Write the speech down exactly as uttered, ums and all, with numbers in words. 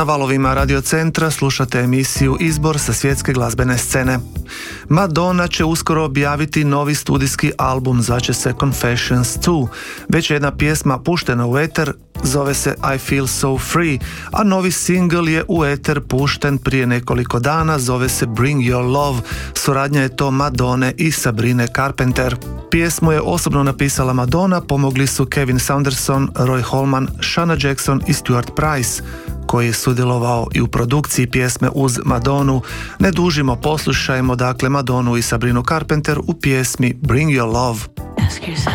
Na valovima Radio Centra slušate emisiju Izbor sa svjetske glazbene scene. Madonna će uskoro objaviti novi studijski album, zvaće se Confessions dva. Već je jedna pjesma puštena u eter, zove se I Feel So Free, a novi singl je u eter pušten prije nekoliko dana, zove se Bring Your Love. Suradnja je to Madone i Sabrine Carpenter. Pjesmu je osobno napisala Madonna, pomogli su Kevin Saunderson, Roy Holman, Shana Jackson i Stuart Price, koji je sudjelovao i u produkciji pjesme uz Madonu. Ne dužimo, poslušajmo dakle Madonu i Sabrinu Carpenter u pjesmi Bring Your Love.